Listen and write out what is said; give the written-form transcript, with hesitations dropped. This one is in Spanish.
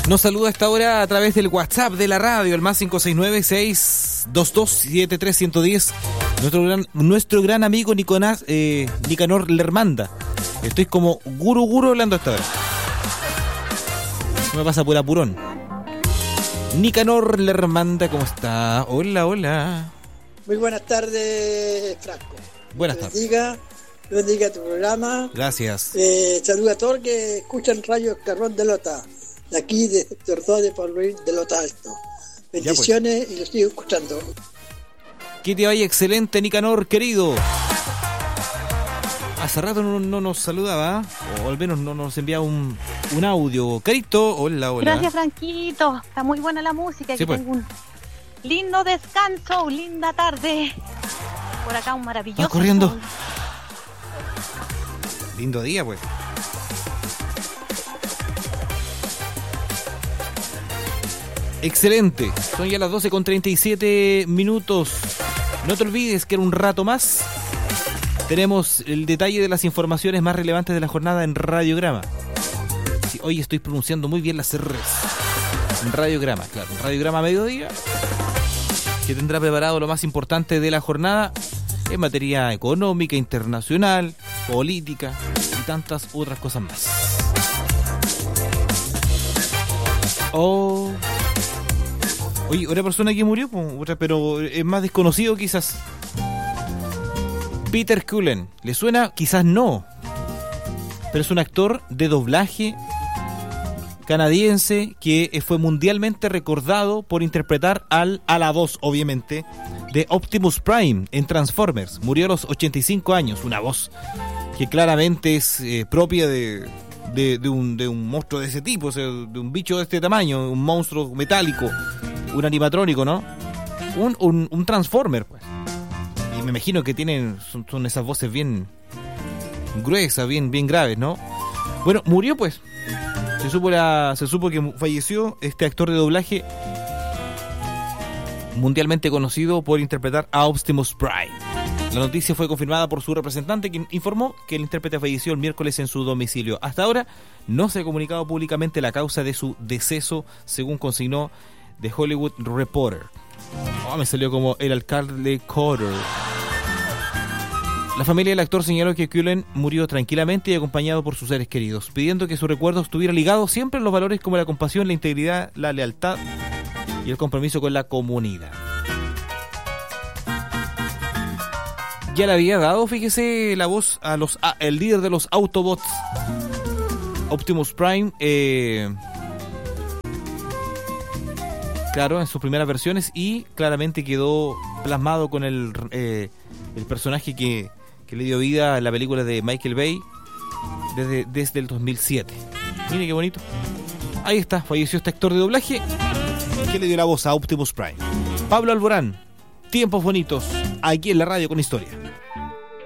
Nos saluda a esta hora a través del WhatsApp de la radio, el más 569-622-73110. Nuestro gran amigo Nicanor Lermanda. Estoy como guru hablando a esta hora. No me pasa por apurón. Nicanor Lermanda, ¿cómo está? Hola. Muy buenas tardes, Franco. Buenas tardes. Bendiga tu programa. Gracias. Saluda a todos los que escuchan Radio Escarrón de Lota, de aquí de Sector de Pablo de Lota Alto. Bendiciones pues. Y lo sigo escuchando. Que te vaya excelente, Nicanor, querido. Hace rato no nos saludaba, o al menos no nos enviaba un audio. Carito, hola. Gracias, Franquito. Está muy buena la música. Sí, pues. Tengo un lindo descanso, linda tarde. Por acá un maravilloso. Va corriendo. Sol. Lindo día, pues. Excelente. Son ya las 12:37. No te olvides que en un rato más tenemos el detalle de las informaciones más relevantes de la jornada en Radiograma. Sí, hoy estoy pronunciando muy bien las R's. En Radiograma, claro. En Radiograma Mediodía, que tendrá preparado lo más importante de la jornada en materia económica, internacional, política y tantas otras cosas más. Oye, una persona que murió, pero es más desconocido quizás. Peter Cullen. ¿Le suena? Quizás no. Pero es un actor de doblaje canadiense que fue mundialmente recordado por interpretar a la voz, obviamente, de Optimus Prime en Transformers. Murió a los 85 años. Una voz que claramente es propia de un monstruo de ese tipo, o sea, de un bicho de este tamaño, un monstruo metálico, un animatrónico, ¿no? Un Transformer, pues. Y me imagino que son esas voces bien gruesas, bien graves, ¿no? Bueno, murió, pues. Se supo que falleció este actor de doblaje mundialmente conocido por interpretar a Optimus Prime. La noticia fue confirmada por su representante, quien informó que el intérprete falleció el miércoles en su domicilio. Hasta ahora no se ha comunicado públicamente la causa de su deceso, según consignó The Hollywood Reporter. Me salió como el alcalde Cotter. La familia del actor señaló que Cullen murió tranquilamente y acompañado por sus seres queridos, pidiendo que su recuerdo estuviera ligado siempre a los valores como la compasión, la integridad, la lealtad y el compromiso con la comunidad. Ya le había dado, fíjese, la voz el líder de los Autobots, Optimus Prime, claro, en sus primeras versiones, y claramente quedó plasmado con el personaje que le dio vida a la película de Michael Bay desde el 2007. Mire qué bonito. Ahí está, falleció este actor de doblaje que le dio la voz a Optimus Prime. Pablo Alborán, tiempos bonitos, aquí en la radio con historia.